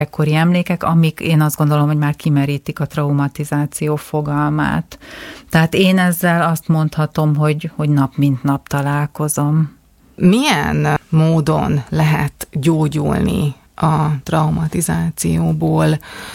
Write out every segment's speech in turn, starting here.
ekkori emlékek, amik én azt gondolom, hogy már kimerítik a traumatizáció fogalmát. Tehát én ezzel azt mondhatom, hogy nap mint nap találkozom. Milyen módon lehet gyógyulni a traumatizációból?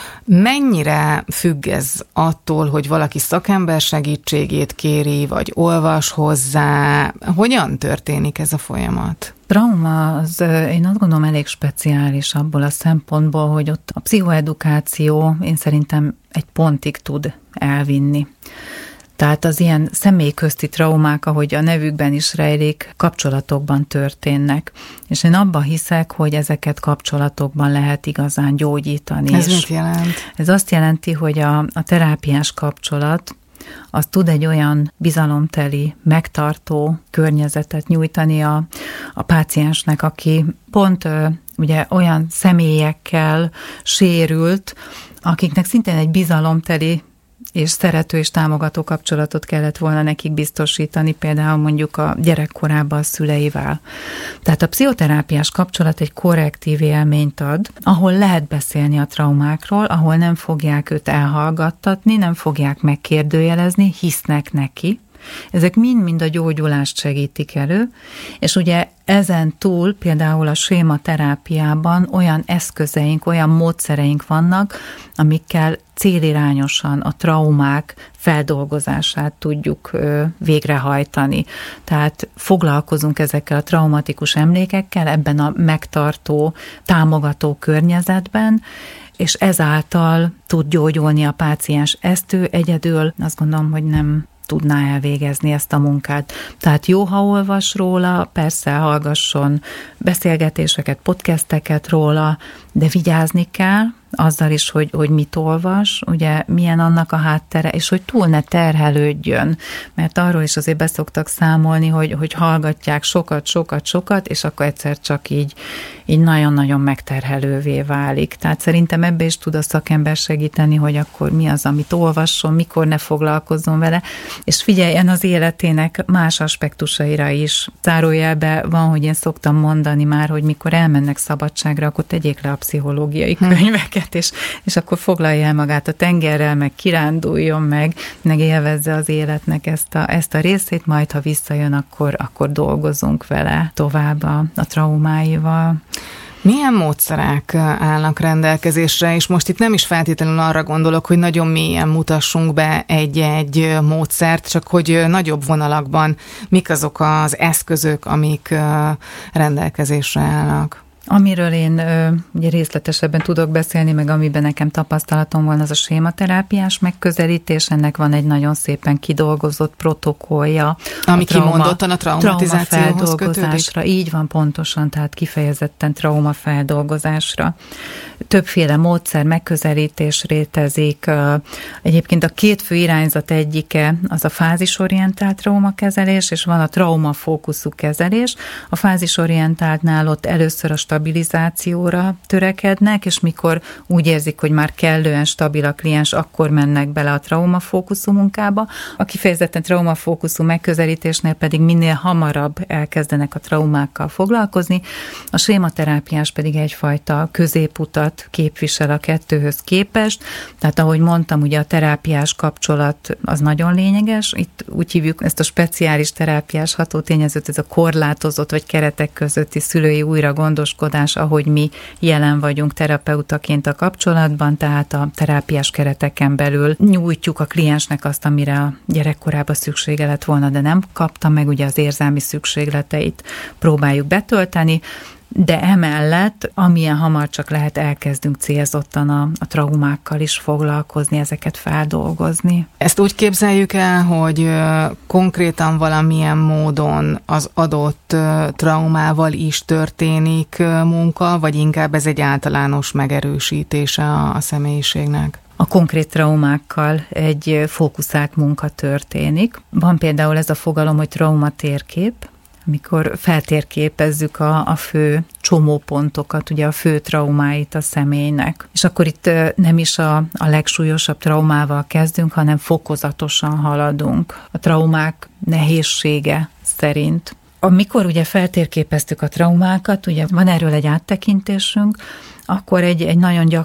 Mennyire függ ez attól, hogy valaki szakember segítségét kéri, vagy olvas hozzá? Hogyan történik ez a folyamat? Trauma az, én azt gondolom, elég speciális abból a szempontból, hogy ott a pszichoedukáció én szerintem egy pontig tud elvinni. Tehát az ilyen személyközti traumák, ahogy a nevükben is rejlik, kapcsolatokban történnek. És én abban hiszek, hogy ezeket kapcsolatokban lehet igazán gyógyítani. Ez mit jelent? Ez azt jelenti, hogy a terápiás kapcsolat az tud egy olyan bizalomteli, megtartó környezetet nyújtani a páciensnek, aki pont ugye olyan személyekkel sérült, akiknek szintén egy bizalomteli és szerető és támogató kapcsolatot kellett volna nekik biztosítani, például mondjuk a gyerekkorában a szüleivel. Tehát a pszichoterápiás kapcsolat egy korrektív élményt ad, ahol lehet beszélni a traumákról, ahol nem fogják őt elhallgattatni, nem fogják megkérdőjelezni, hisznek neki. Ezek mind-mind a gyógyulást segítik elő, és ugye ezen túl például a sématerápiában olyan eszközeink, olyan módszereink vannak, amikkel célirányosan a traumák feldolgozását tudjuk végrehajtani. Tehát foglalkozunk ezekkel a traumatikus emlékekkel ebben a megtartó, támogató környezetben, és ezáltal tud gyógyulni a páciens. Ezt ő egyedül azt gondolom, hogy nem tudná elvégezni ezt a munkát. Tehát jó, ha olvas róla, persze hallgasson beszélgetéseket, podcasteket róla, de vigyázni kell azzal is, hogy mit olvas, ugye milyen annak a háttere, és hogy túl ne terhelődjön, mert arról is azért beszoktak számolni, hogy hallgatják sokat, és akkor egyszer csak így nagyon-nagyon megterhelővé válik. Tehát szerintem ebbe is tud a szakember segíteni, hogy akkor mi az, amit olvasson, mikor ne foglalkozzon vele, és figyeljen az életének más aspektusaira is. Zárójelben van, hogy én szoktam mondani már, hogy mikor elmennek szabadságra, akkor tegyék le a pszichológiai könyveket, és akkor foglalja el magát a tengerrel, meg kiránduljon meg élvezze az életnek ezt a részét, majd ha visszajön, akkor dolgozzunk vele tovább a traumáival. Milyen módszerek állnak rendelkezésre, és most itt nem is feltétlenül arra gondolok, hogy nagyon mélyen mutassunk be egy módszert, csak hogy nagyobb vonalakban mik azok az eszközök, amik rendelkezésre állnak. Amiről én ugye részletesebben tudok beszélni, meg amiben nekem tapasztalatom van, az a sématerápiás megközelítés, ennek van egy nagyon szépen kidolgozott protokollja. Ami kimondottan a traumatizációhoz kötődik? Így van, pontosan, tehát kifejezetten traumafeldolgozásra. Többféle módszer, megközelítés létezik. Egyébként a két fő irányzat egyike az a fázisorientált traumakezelés, és van a traumafókuszú kezelés. A fázisorientáltnál ott először a stabilizációra törekednek, és mikor úgy érzik, hogy már kellően stabil a kliens, akkor mennek bele a traumafókuszú munkába. A kifejezetten traumafókuszú megközelítésnél pedig minél hamarabb elkezdenek a traumákkal foglalkozni. A sématerápiás pedig egyfajta középutat képvisel a kettőhöz képest. Tehát ahogy mondtam, ugye a terápiás kapcsolat az nagyon lényeges. Itt úgy hívjuk ezt a speciális terápiás hatótényezőt, ez a korlátozott vagy keretek közötti szülői újragondoskodás, ahogy mi jelen vagyunk terapeutaként a kapcsolatban, tehát a terápiás kereteken belül nyújtjuk a kliensnek azt, amire a gyerekkorában szüksége lett volna, de nem kapta meg, ugye az érzelmi szükségleteit próbáljuk betölteni, de emellett, amilyen hamar csak lehet, elkezdünk célzottan a traumákkal is foglalkozni, ezeket feldolgozni. Ezt úgy képzeljük el, hogy konkrétan valamilyen módon az adott traumával is történik munka, vagy inkább ez egy általános megerősítése a személyiségnek? A konkrét traumákkal egy fókuszált munka történik. Van például ez a fogalom, hogy traumatérkép, amikor feltérképezzük a fő csomópontokat, ugye a fő traumáit a személynek. És akkor itt nem is a legsúlyosabb traumával kezdünk, hanem fokozatosan haladunk. A traumák nehézsége szerint. Amikor ugye feltérképeztük a traumákat, ugye van erről egy áttekintésünk, akkor egy nagyon